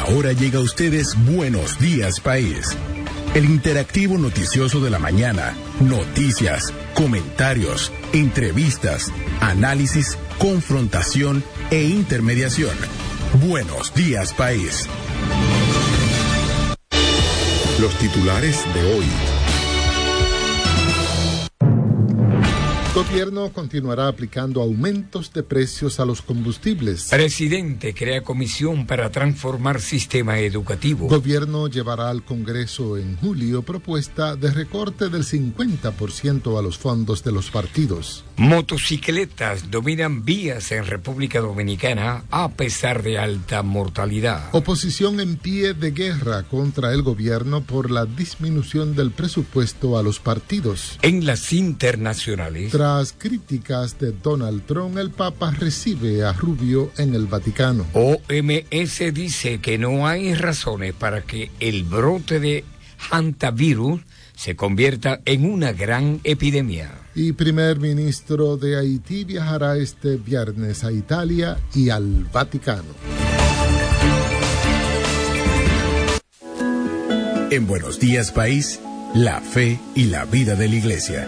Ahora llega a ustedes Buenos Días País, el interactivo noticioso de la mañana. Noticias, comentarios, entrevistas, análisis, confrontación e intermediación. Buenos Días País. Los titulares de hoy. El gobierno continuará aplicando aumentos de precios a los combustibles. Presidente crea comisión para transformar sistema educativo. Gobierno llevará al Congreso en julio propuesta de recorte del 50% a los fondos de los partidos. Motocicletas dominan vías en República Dominicana a pesar de alta mortalidad. Oposición en pie de guerra contra el gobierno por la disminución del presupuesto a los partidos. En las internacionales, tras críticas de Donald Trump, el Papa recibe a Rubio en el Vaticano. OMS dice que no hay razones para que el brote de hantavirus se convierta en una gran epidemia. Y primer ministro de Haití viajará este viernes a Italia y al Vaticano. En Buenos Días País, la fe y la vida de la Iglesia.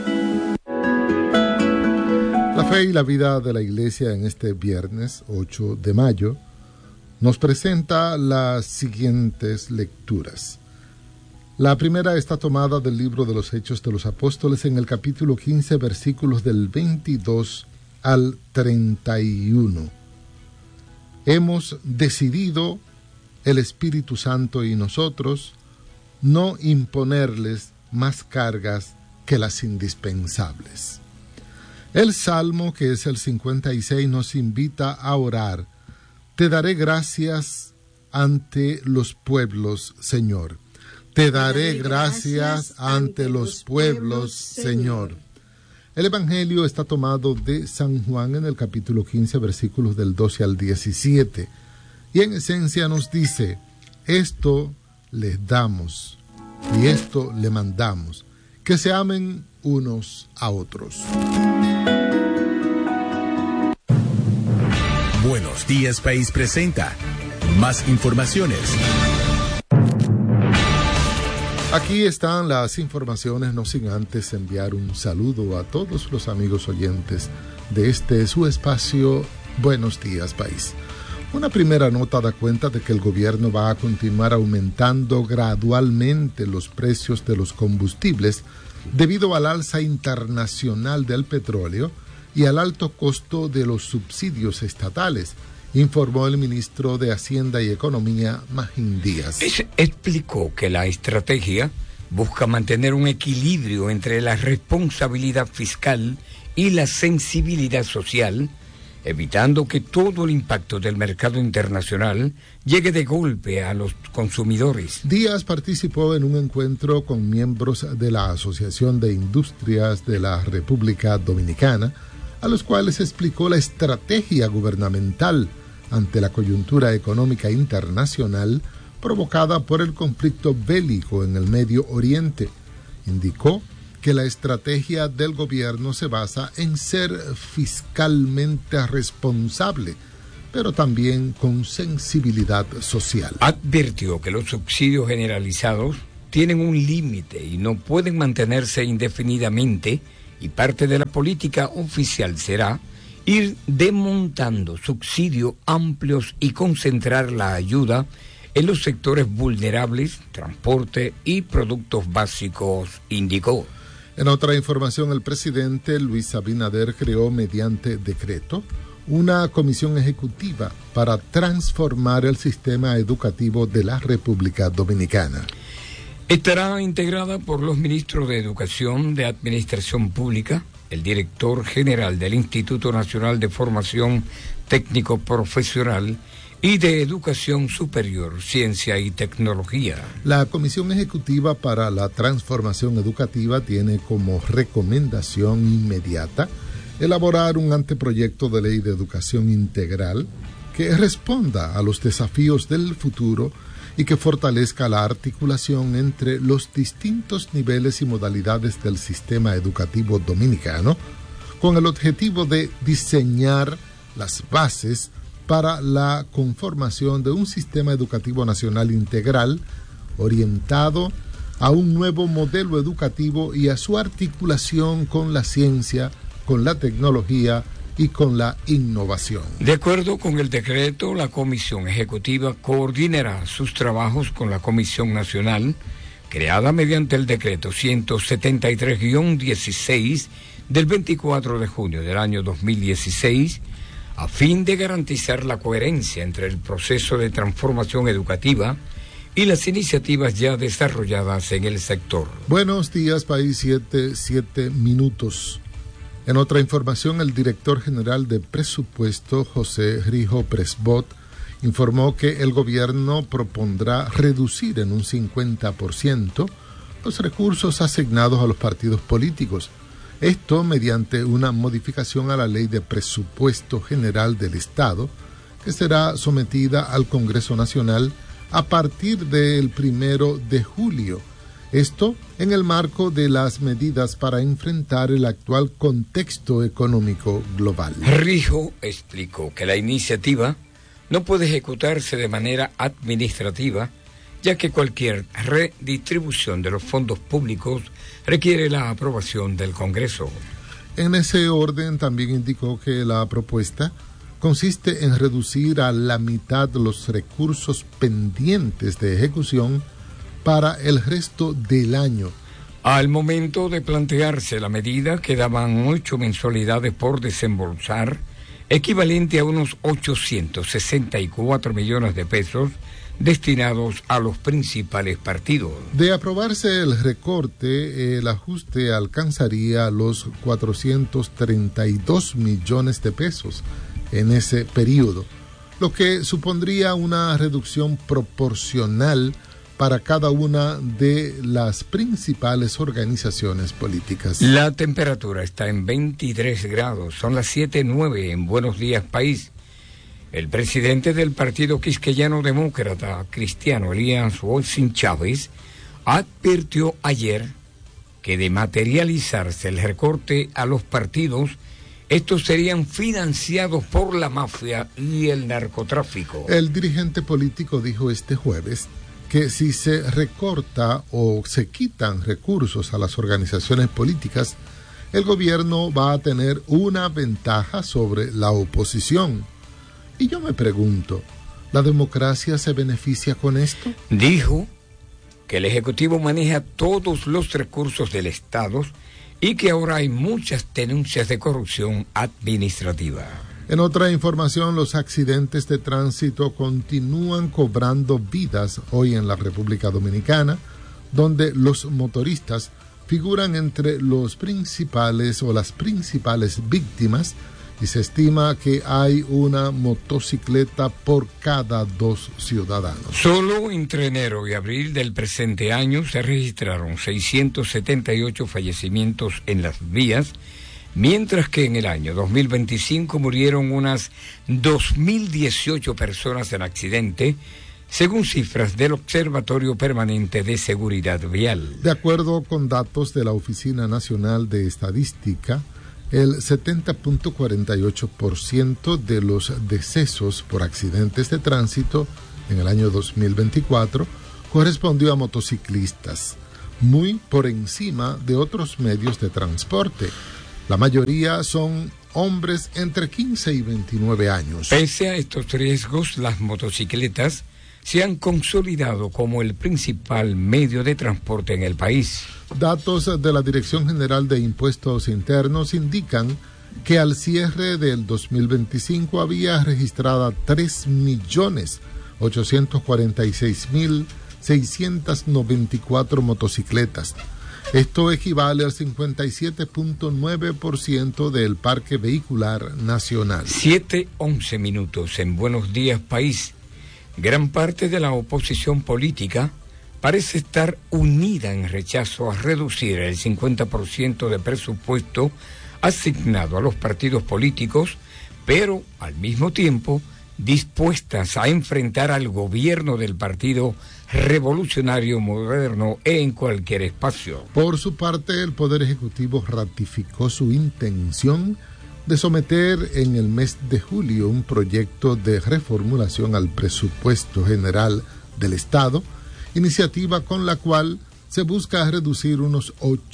La fe y la vida de la Iglesia en este viernes 8 de mayo nos presenta las siguientes lecturas. La primera está tomada del libro de los Hechos de los Apóstoles en el capítulo 15, versículos del 22 al 31. Hemos decidido, el Espíritu Santo y nosotros, no imponerles más cargas que las indispensables. El Salmo, que es el 56, nos invita a orar. Te daré gracias ante los pueblos, Señor. Te daré gracias ante los pueblos, Señor. El Evangelio está tomado de San Juan en el capítulo 15, versículos del 12 al 17. Y en esencia nos dice, esto les damos y esto le mandamos, que se amen unos a otros. Buenos Días País presenta más informaciones. Aquí están las informaciones, no sin antes enviar un saludo a todos los amigos oyentes de su espacio Buenos Días País. Una primera nota da cuenta de que el gobierno va a continuar aumentando gradualmente los precios de los combustibles debido al alza internacional del petróleo y al alto costo de los subsidios estatales, informó el ministro de Hacienda y Economía, Magín Díaz. Explicó que la estrategia busca mantener un equilibrio entre la responsabilidad fiscal y la sensibilidad social, evitando que todo el impacto del mercado internacional llegue de golpe a los consumidores. Díaz participó en un encuentro con miembros de la Asociación de Industrias de la República Dominicana, a los cuales explicó la estrategia gubernamental ante la coyuntura económica internacional provocada por el conflicto bélico en el Medio Oriente. Indicó que la estrategia del gobierno se basa en ser fiscalmente responsable, pero también con sensibilidad social. Advirtió que los subsidios generalizados tienen un límite y no pueden mantenerse indefinidamente, y parte de la política oficial será ir desmontando subsidios amplios y concentrar la ayuda en los sectores vulnerables, transporte y productos básicos, indicó. En otra información, el presidente Luis Abinader creó mediante decreto una comisión ejecutiva para transformar el sistema educativo de la República Dominicana. Estará integrada por los ministros de Educación, de Administración Pública, el director general del Instituto Nacional de Formación Técnico Profesional y de Educación Superior, Ciencia y Tecnología. La Comisión Ejecutiva para la Transformación Educativa tiene como recomendación inmediata elaborar un anteproyecto de ley de educación integral que responda a los desafíos del futuro y que fortalezca la articulación entre los distintos niveles y modalidades del sistema educativo dominicano, con el objetivo de diseñar las bases para la conformación de un sistema educativo nacional integral orientado a un nuevo modelo educativo y a su articulación con la ciencia, con la tecnología y con la innovación. De acuerdo con el decreto, la Comisión Ejecutiva coordinará sus trabajos con la Comisión Nacional, creada mediante el decreto 173-16 del 24 de junio del año 2016, a fin de garantizar la coherencia entre el proceso de transformación educativa y las iniciativas ya desarrolladas en el sector. Buenos días, país, 7 minutos. En otra información, el director general de Presupuesto, José Rijo Presbot, informó que el gobierno propondrá reducir en un 50% los recursos asignados a los partidos políticos. Esto mediante una modificación a la Ley de Presupuesto General del Estado, que será sometida al Congreso Nacional a partir del 1 de julio. Esto en el marco de las medidas para enfrentar el actual contexto económico global. Rijo explicó que la iniciativa no puede ejecutarse de manera administrativa, ya que cualquier redistribución de los fondos públicos requiere la aprobación del Congreso. En ese orden también indicó que la propuesta consiste en reducir a la mitad los recursos pendientes de ejecución para el resto del año. Al momento de plantearse la medida, quedaban 8 mensualidades por desembolsar, equivalente a unos 864 millones de pesos destinados a los principales partidos. De aprobarse el recorte, el ajuste alcanzaría los 432 millones de pesos en ese periodo, lo que supondría una reducción proporcional para cada una de las principales organizaciones políticas. La temperatura está en 23 grados, son las 7:09 en Buenos Días País. El presidente del Partido Quisqueyano Demócrata Cristiano Elías Olsin Chávez advirtió ayer que de materializarse el recorte a los partidos, estos serían financiados por la mafia y el narcotráfico. El dirigente político dijo este jueves que si se recorta o se quitan recursos a las organizaciones políticas, el gobierno va a tener una ventaja sobre la oposición. Y yo me pregunto, ¿la democracia se beneficia con esto? Dijo que el Ejecutivo maneja todos los recursos del Estado y que ahora hay muchas denuncias de corrupción administrativa. En otra información, los accidentes de tránsito continúan cobrando vidas hoy en la República Dominicana, donde los motoristas figuran entre los principales o las principales víctimas, y se estima que hay una motocicleta por cada 2 ciudadanos. Solo entre enero y abril del presente año se registraron 678 fallecimientos en las vías, mientras que en el año 2025 murieron unas 2.018 personas en accidente, según cifras del Observatorio Permanente de Seguridad Vial. De acuerdo con datos de la Oficina Nacional de Estadística, el 70.48% de los decesos por accidentes de tránsito en el año 2024 correspondió a motociclistas, muy por encima de otros medios de transporte. La mayoría son hombres entre 15 y 29 años. Pese a estos riesgos, las motocicletas se han consolidado como el principal medio de transporte en el país. Datos de la Dirección General de Impuestos Internos indican que al cierre del 2025 había registrada 3.846.694 motocicletas. Esto equivale al 57.9% del parque vehicular nacional. 7:11 minutos en Buenos Días País. Gran parte de la oposición política parece estar unida en rechazo a reducir el 50% de presupuesto asignado a los partidos políticos, pero al mismo tiempo dispuestas a enfrentar al gobierno del Partido Revolucionario Moderno en cualquier espacio. Por su parte, el Poder Ejecutivo ratificó su intención de someter en el mes de julio un proyecto de reformulación al presupuesto general del Estado, iniciativa con la cual se busca reducir unos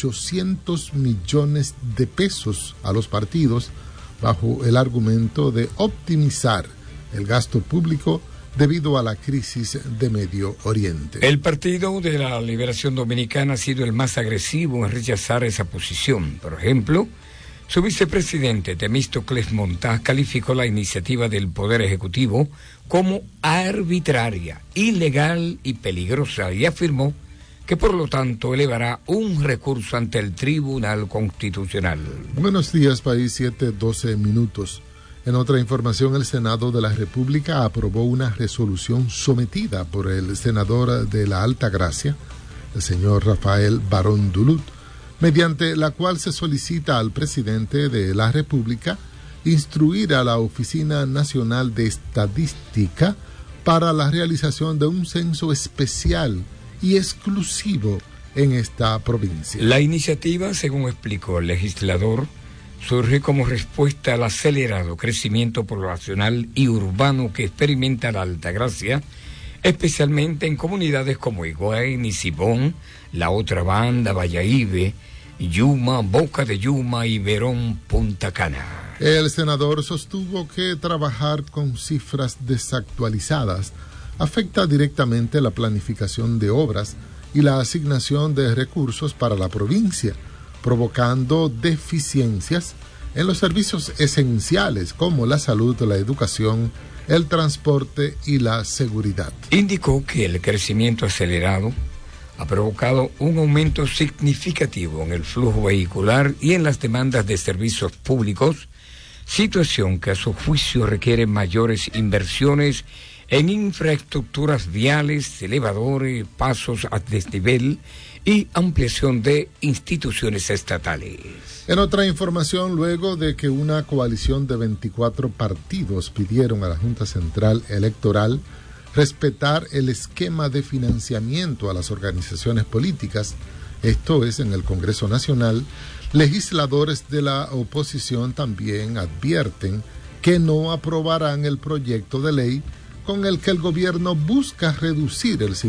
800 millones de pesos a los partidos bajo el argumento de optimizar el gasto público debido a la crisis de Medio Oriente. El Partido de la Liberación Dominicana ha sido el más agresivo en rechazar esa posición. Por ejemplo, su vicepresidente Temístocles Montá calificó la iniciativa del Poder Ejecutivo como arbitraria, ilegal y peligrosa y afirmó que por lo tanto elevará un recurso ante el Tribunal Constitucional. Buenos días, país, 7:12 minutos. En otra información, el Senado de la República aprobó una resolución sometida por el senador de la Altagracia, el señor Rafael Barón Duluth, mediante la cual se solicita al presidente de la República instruir a la Oficina Nacional de Estadística para la realización de un censo especial y exclusivo en esta provincia. La iniciativa, según explicó el legislador, surge como respuesta al acelerado crecimiento poblacional y urbano que experimenta la Altagracia, especialmente en comunidades como Higüey, Nisibón, La Otra Banda, Bayahibe, Yuma, Boca de Yuma y Verón, Punta Cana. El senador sostuvo que trabajar con cifras desactualizadas afecta directamente la planificación de obras y la asignación de recursos para la provincia, provocando deficiencias en los servicios esenciales como la salud, la educación, el transporte y la seguridad. Indicó que el crecimiento acelerado ha provocado un aumento significativo en el flujo vehicular y en las demandas de servicios públicos, situación que a su juicio requiere mayores inversiones en infraestructuras viales, elevadores, pasos a desnivel y ampliación de instituciones estatales. En otra información, luego de que una coalición de 24 partidos pidieron a la Junta Central Electoral respetar el esquema de financiamiento a las organizaciones políticas, esto es en el Congreso Nacional, legisladores de la oposición también advierten que no aprobarán el proyecto de ley con el que el gobierno busca reducir el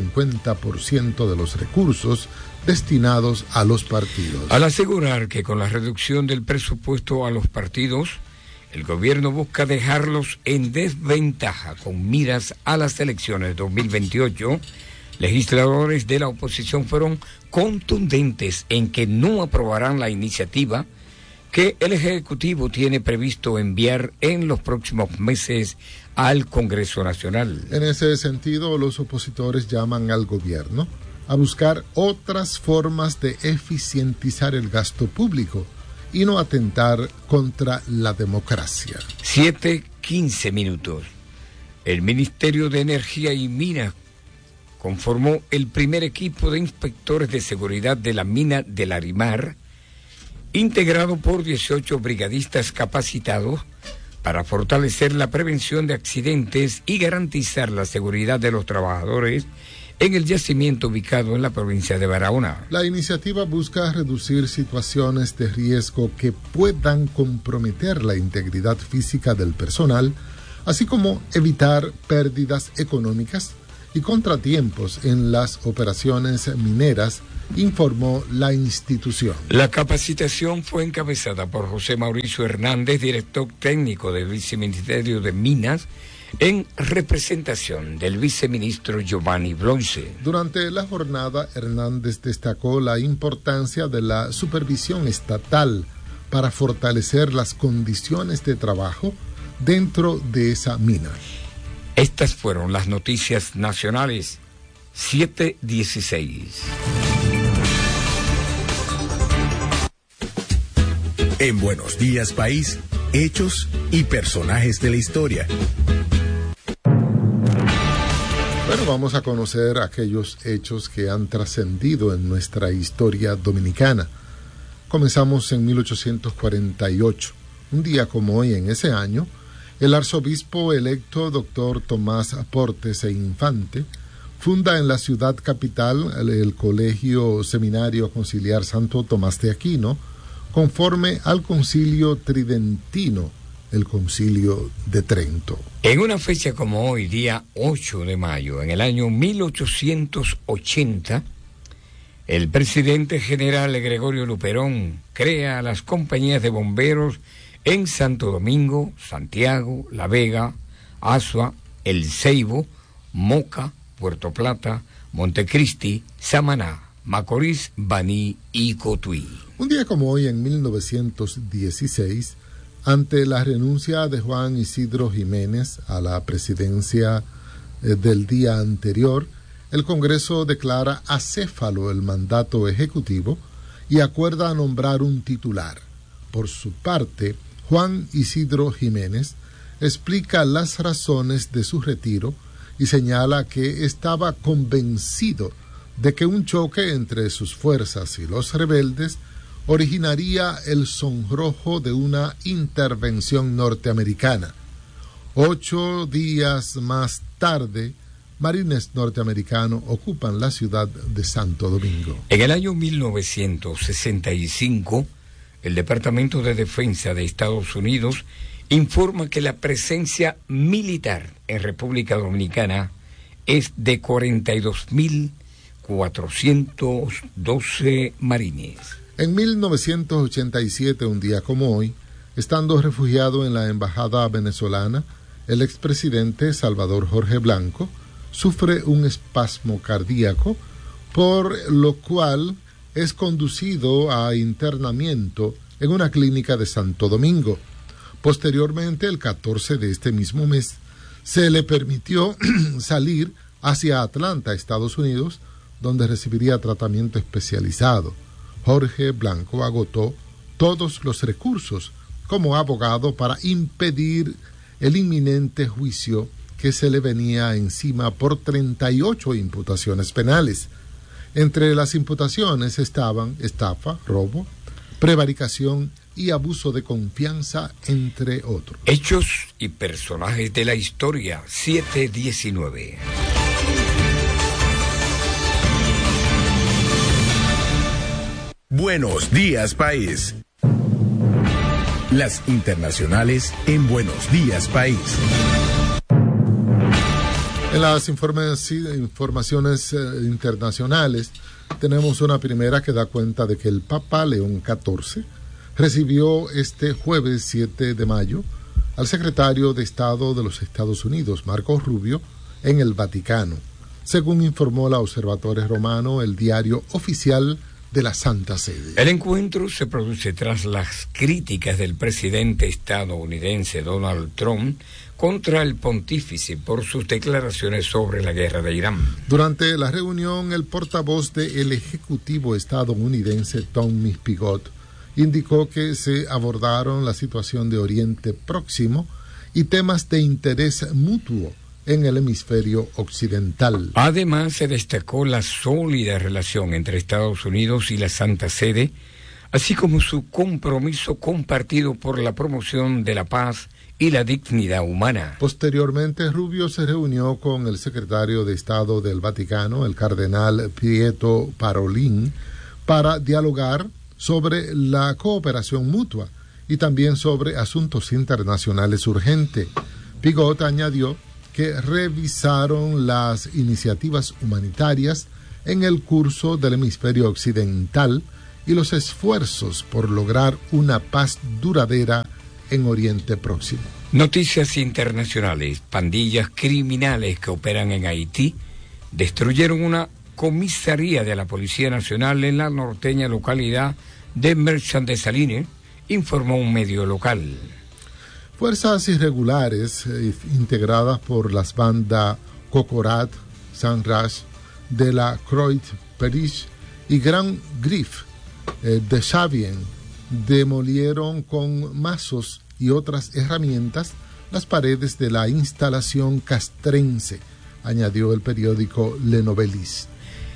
50% de los recursos destinados a los partidos. Al asegurar que con la reducción del presupuesto a los partidos, el gobierno busca dejarlos en desventaja con miras a las elecciones 2028, legisladores de la oposición fueron contundentes en que no aprobarán la iniciativa que el Ejecutivo tiene previsto enviar en los próximos meses al Congreso Nacional. En ese sentido, los opositores llaman al gobierno a buscar otras formas de eficientizar el gasto público y no atentar contra la democracia. 7:15 minutos. El Ministerio de Energía y Minas conformó el primer equipo de inspectores de seguridad de la mina del Larimar, integrado por 18 brigadistas capacitados para fortalecer la prevención de accidentes y garantizar la seguridad de los trabajadores en el yacimiento ubicado en la provincia de Barahona. La iniciativa busca reducir situaciones de riesgo que puedan comprometer la integridad física del personal, así como evitar pérdidas económicas y contratiempos en las operaciones mineras, informó la institución. La capacitación fue encabezada por José Mauricio Hernández, director técnico del Viceministerio de Minas, en representación del viceministro Giovanni Bloise. Durante la jornada, Hernández destacó la importancia de la supervisión estatal para fortalecer las condiciones de trabajo dentro de esa mina. Estas fueron las noticias nacionales. 7:16. En Buenos Días País, hechos y personajes de la historia. Bueno, vamos a conocer aquellos hechos que han trascendido en nuestra historia dominicana. Comenzamos en 1848. Un día como hoy, en ese año, el arzobispo electo Dr. Tomás Portes e Infante funda en la ciudad capital el Colegio Seminario Conciliar Santo Tomás de Aquino, conforme al Concilio Tridentino, el Concilio de Trento. En una fecha como hoy, día 8 de mayo, en el año 1880, el presidente general Gregorio Luperón crea las compañías de bomberos en Santo Domingo, Santiago, La Vega, Azua, El Ceibo, Moca, Puerto Plata, Montecristi, Samaná, Macorís, Baní y Cotuí. Un día como hoy, en 1916, ante la renuncia de Juan Isidro Jiménez a la presidencia del día anterior, el Congreso declara acéfalo el mandato ejecutivo y acuerda nombrar un titular. Por su parte, Juan Isidro Jiménez explica las razones de su retiro y señala que estaba convencido de que un choque entre sus fuerzas y los rebeldes originaría el sonrojo de una intervención norteamericana. 8 días más tarde, marines norteamericanos ocupan la ciudad de Santo Domingo. En el año 1965, el Departamento de Defensa de Estados Unidos informa que la presencia militar en República Dominicana es de 42.412 marines. En 1987, un día como hoy, estando refugiado en la embajada venezolana, el expresidente Salvador Jorge Blanco sufre un espasmo cardíaco, por lo cual es conducido a internamiento en una clínica de Santo Domingo. Posteriormente, el 14 de este mismo mes, se le permitió salir hacia Atlanta, Estados Unidos, donde recibiría tratamiento especializado. Jorge Blanco agotó todos los recursos como abogado para impedir el inminente juicio que se le venía encima por 38 imputaciones penales. Entre las imputaciones estaban estafa, robo, prevaricación y abuso de confianza, entre otros. Hechos y personajes de la historia, 719. Buenos días, país. Las internacionales en Buenos días, país. En las informaciones internacionales tenemos una primera que da cuenta de que el Papa León XIV recibió este jueves 7 de mayo al secretario de Estado de los Estados Unidos, Marco Rubio, en el Vaticano, según informó la Observatore Romano, el diario oficial de la Santa Sede. El encuentro se produce tras las críticas del presidente estadounidense Donald Trump contra el pontífice por sus declaraciones sobre la guerra de Irán. Durante la reunión, el portavoz del Ejecutivo estadounidense, Tommy Pigott, indicó que se abordaron la situación de Oriente Próximo y temas de interés mutuo en el hemisferio occidental. Además, se destacó la sólida relación entre Estados Unidos y la Santa Sede, así como su compromiso compartido por la promoción de la paz y la dignidad humana. Posteriormente, Rubio se reunió con el secretario de Estado del Vaticano, el cardenal Pietro Parolin, para dialogar sobre la cooperación mutua y también sobre asuntos internacionales urgentes. Pigott añadió que revisaron las iniciativas humanitarias en el curso del hemisferio occidental y los esfuerzos por lograr una paz duradera en Oriente Próximo. Noticias internacionales. Pandillas criminales que operan en Haití destruyeron una comisaría de la Policía Nacional en la norteña localidad de Merchant de Salines, informó un medio local. Fuerzas irregulares integradas por las bandas Cocorat, Saint-Rache, de la Croix-Perich y Grand Griffe de Chavien demolieron con mazos y otras herramientas las paredes de la instalación castrense, añadió el periódico Le Noveliste.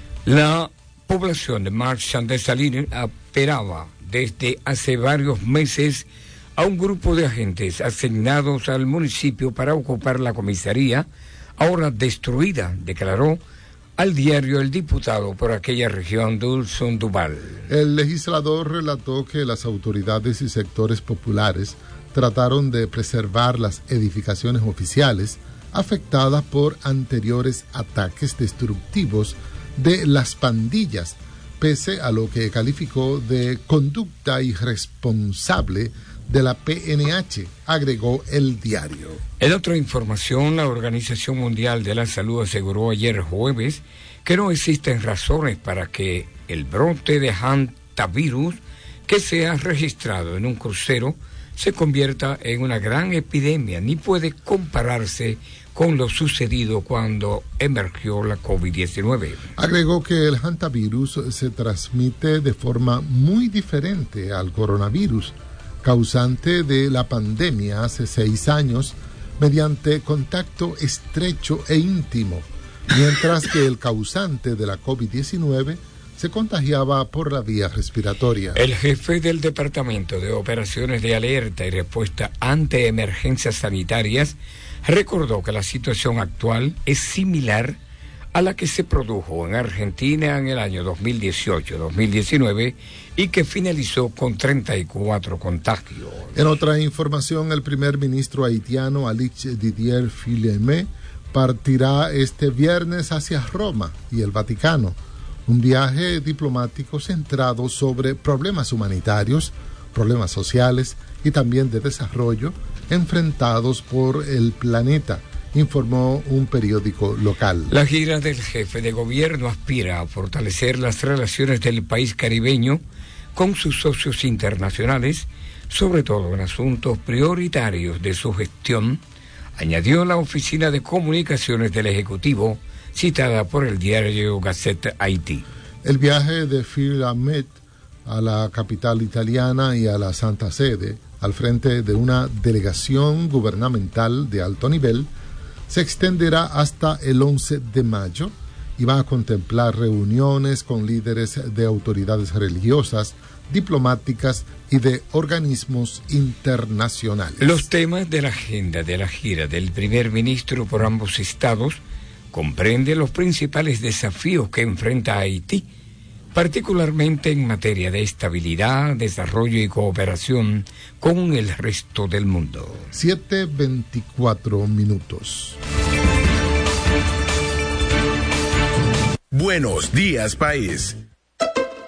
La población de Merchant de Salines esperaba desde hace varios meses a un grupo de agentes asignados al municipio para ocupar la comisaría, ahora destruida, declaró al diario El Diputado por aquella región, Dulson Duval. El legislador relató que las autoridades y sectores populares trataron de preservar las edificaciones oficiales afectadas por anteriores ataques destructivos de las pandillas, pese a lo que calificó de conducta irresponsable de la PNH, agregó el diario. En otra información, la Organización Mundial de la Salud aseguró ayer jueves que no existen razones para que el brote de hantavirus que se ha registrado en un crucero se convierta en una gran epidemia, ni puede compararse con lo sucedido cuando emergió la COVID-19. Agregó que el hantavirus se transmite de forma muy diferente al coronavirus, causante de la pandemia hace 6 años, mediante contacto estrecho e íntimo, mientras que el causante de la COVID-19 se contagiaba por la vía respiratoria. El jefe del Departamento de Operaciones de Alerta y Respuesta ante Emergencias Sanitarias recordó que la situación actual es similar a la que se produjo en Argentina en el año 2018-2019 y que finalizó con 34 contagios. En otra información, el primer ministro haitiano Alix Didier Fillemé partirá este viernes hacia Roma y el Vaticano, un viaje diplomático centrado sobre problemas humanitarios, problemas sociales y también de desarrollo enfrentados por el planeta, informó un periódico local. La gira del jefe de gobierno aspira a fortalecer las relaciones del país caribeño con sus socios internacionales, sobre todo en asuntos prioritarios de su gestión, añadió la Oficina de Comunicaciones del Ejecutivo, citada por el diario Gazette Haití. El viaje de Fillemé a la capital italiana y a la Santa Sede, al frente de una delegación gubernamental de alto nivel, se extenderá hasta el 11 de mayo y va a contemplar reuniones con líderes de autoridades religiosas, diplomáticas y de organismos internacionales. Los temas de la agenda de la gira del primer ministro por ambos estados comprenden los principales desafíos que enfrenta Haití, particularmente en materia de estabilidad, desarrollo y cooperación con el resto del mundo. 7:24. Buenos días, país.